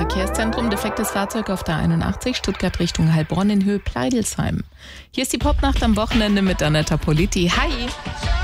Verkehrszentrum. Defektes Fahrzeug auf der 81 Stuttgart Richtung Heilbronn in Höhe Pleidelsheim. Hier ist die Popnacht am Wochenende mit Anetta Politi. Hi!